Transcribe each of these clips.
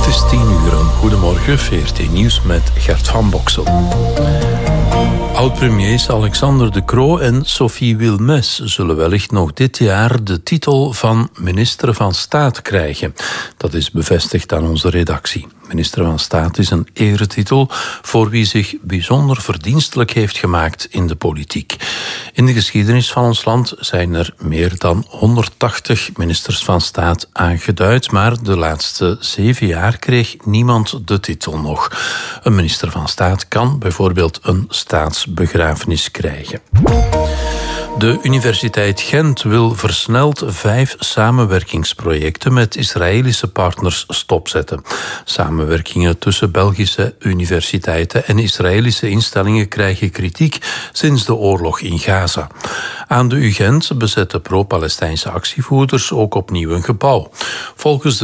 Het is 10:00. Goedemorgen, VRT Nieuws met Gert van Boksel. Oud-premiers Alexander De Croo en Sophie Wilmès zullen wellicht nog dit jaar de titel van minister van Staat krijgen. Dat is bevestigd aan onze redactie. Minister van Staat is een eretitel voor wie zich bijzonder verdienstelijk heeft gemaakt in de politiek. In de geschiedenis van ons land zijn er meer dan 180 ministers van Staat aangeduid, maar de laatste 7 jaar kreeg niemand de titel nog. Een minister van Staat kan bijvoorbeeld een staatsbegrafenis krijgen. De Universiteit Gent wil versneld 5 samenwerkingsprojecten met Israëlische partners stopzetten. Samenwerkingen tussen Belgische universiteiten en Israëlische instellingen krijgen kritiek sinds de oorlog in Gaza. Aan de UGent bezetten pro-Palestijnse actievoerders ook opnieuw een gebouw. Volgens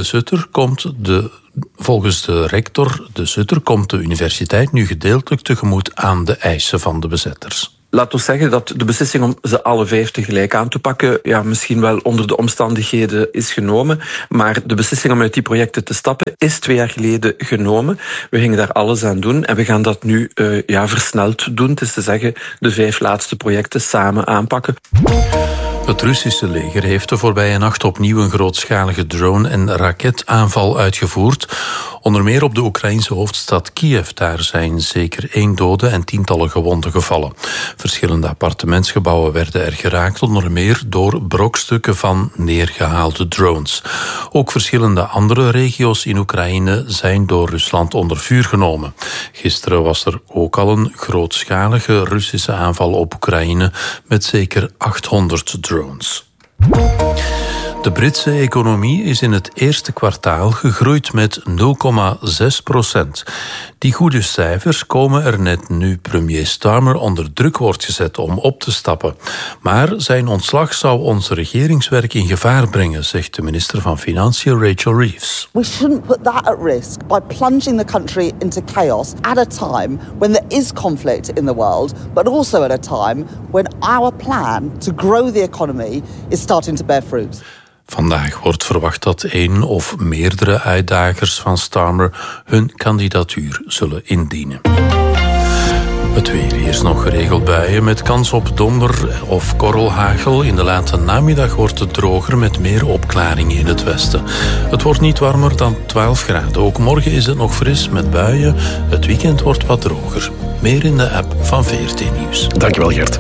de rector De Sutter komt de universiteit nu gedeeltelijk tegemoet aan de eisen van de bezetters. Laat ons zeggen dat de beslissing om ze alle 5 tegelijk aan te pakken misschien wel onder de omstandigheden is genomen. Maar de beslissing om uit die projecten te stappen is 2 jaar geleden genomen. We gingen daar alles aan doen en we gaan dat nu versneld doen. Het is te zeggen de 5 laatste projecten samen aanpakken. Het Russische leger heeft de voorbije nacht opnieuw een grootschalige drone- en raketaanval uitgevoerd. Onder meer op de Oekraïnse hoofdstad Kiev. Daar zijn zeker 1 dode en tientallen gewonden gevallen. Verschillende appartementsgebouwen werden er geraakt, onder meer door brokstukken van neergehaalde drones. Ook verschillende andere regio's in Oekraïne zijn door Rusland onder vuur genomen. Gisteren was er ook al een grootschalige Russische aanval op Oekraïne met zeker 800 drones. De Britse economie is in het eerste kwartaal gegroeid met 0,6%. Die goede cijfers komen er net nu premier Starmer onder druk wordt gezet om op te stappen. Maar zijn ontslag zou ons regeringswerk in gevaar brengen, zegt de minister van Financiën Rachel Reeves. We shouldn't put that at risk by plunging the country into chaos at a time when there is conflict in the world, but also at a time when our plan to grow the economy is starting to bear fruit. Vandaag wordt verwacht dat 1 of meerdere uitdagers van Starmer hun kandidatuur zullen indienen. Het weer. Eerst nog geregeld buien met kans op donder of korrelhagel. In de late namiddag wordt het droger met meer opklaringen in het westen. Het wordt niet warmer dan 12 graden. Ook morgen is het nog fris met buien. Het weekend wordt wat droger. Meer in de app van VRT Nieuws. Dankjewel, Gert.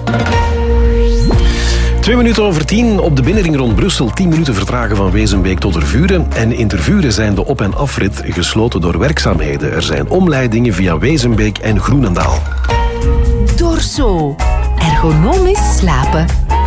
10:02 op de binnenring rond Brussel. 10 minuten vertragen van Wezenbeek tot Tervuren. En in Tervuren zijn de op- en afrit gesloten door werkzaamheden. Er zijn omleidingen via Wezenbeek en Groenendaal. Dorso. Ergonomisch slapen.